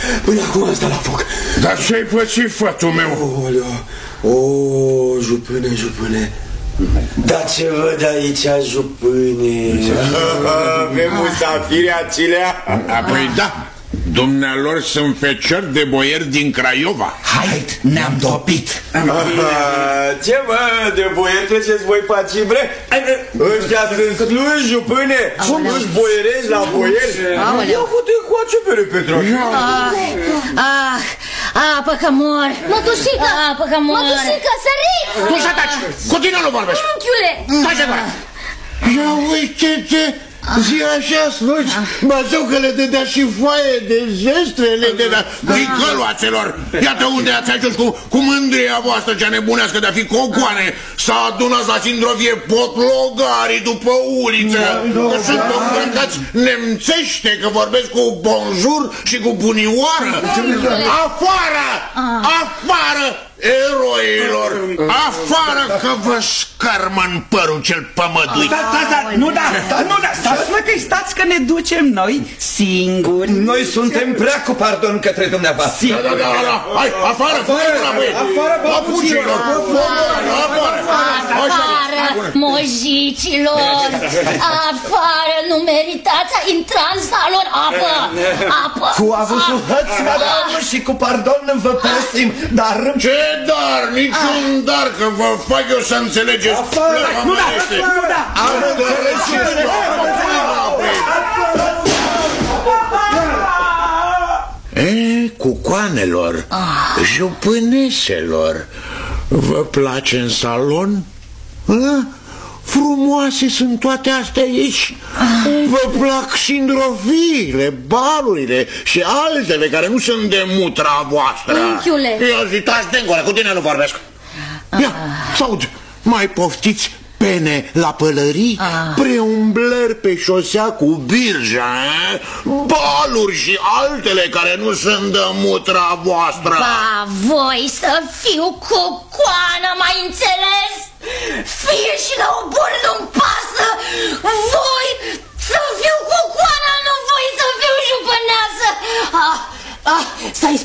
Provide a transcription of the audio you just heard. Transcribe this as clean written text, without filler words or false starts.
Până acum am stat la foc. Dar ce-ai pățit, fătul meu? O, jupâne. Dar ce văd aici, jupâne? Avem musafiri acelea? Apoi da, dumnealor sunt feciori de boieri din Craiova. Hai, ne-am topit. Ce mă, de boieri treceți voi pe aici, bre? Ăștia sunt sluși, jupâne. Sluși boierezi la boieri. Ia fute cu acepere, Petra. Apă că mor. Mătușică, săriți! Tu să taci, cu tine nu vorbesc. Unchiule! Taci de gura. Ia uite-te, zi așa, sluci. Băzău că le dădea și foaie de zestre, le dădea vicăloațelor. Iată unde ați ajuns cu mândria voastră cea nebunească de a fi cocoane. S-a adunat la Sindrovie potlogarii după uliță. Că sunt îmbrăcați nemțește, că vorbesc cu bonjour și cu bunioară. Afară! Afară! Eroilor, afară că vă scarmă în părul cel pămăduit. Nu da, stați mă că stați că ne ducem noi singuri. Noi suntem prea cu pardon către dumneavoastră. Da, hai, afară, papucilor, Afară, mojicilor. Afară, nu meritați a intra în salon. Apă. Cu avutul hăț, madame, și cu pardon vă părăsim. Dar... Ce dar? Niciun dar, că vă fac eu să înțelegeți. Nu da. Am înțeles și cucoanelor, jupâneselor, vă place în salon? Frumoase sunt toate astea aici. Vă plac sindroviile, balurile și altele care nu sunt de mutra voastră. Unchiule, Ia zi, taci de încolo, cu tine nu vorbesc. Ia, s-aud, mai poftiți pene la pălării, preumblări pe șosea cu birja, baluri și altele care nu sunt de mutra voastră. Ba, voi să fiu cocoană, mai înțeles? Fie și la o